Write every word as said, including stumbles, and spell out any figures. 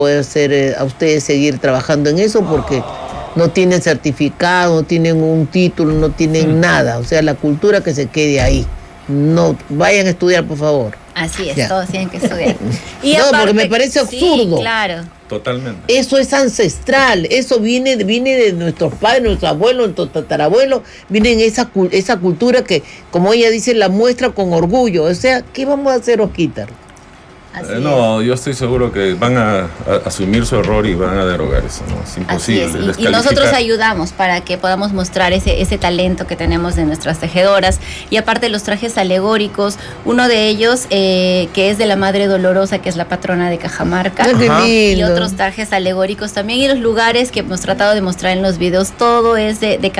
puede hacer eh, a ustedes seguir trabajando en eso porque no tienen certificado, no tienen un título, no tienen nada. O sea, la cultura que se quede ahí. No, vayan a estudiar, por favor. Así es, Ya. todos tienen que estudiar. Y No, aparte, porque me parece absurdo. Sí, claro. Totalmente. Eso es ancestral, eso viene, viene de nuestros padres, nuestros abuelos, nuestros tatarabuelos, viene en esa, esa cultura que, como ella dice, la muestra con orgullo. O sea, ¿qué vamos a hacer, Osquitar? Así Eh, no, es. yo estoy seguro que van a, a asumir su error y van a derogar eso, ¿no? Es Así imposible. es. Y, y descalificar. nosotros ayudamos para que podamos mostrar ese, ese talento que tenemos de nuestras tejedoras. Y aparte los trajes alegóricos, uno de ellos eh, que es de la Madre Dolorosa, que es la patrona de Cajamarca. ¡Qué Ajá. lindo! Y otros trajes alegóricos también. Y los lugares que hemos tratado de mostrar en los videos, todo es de, de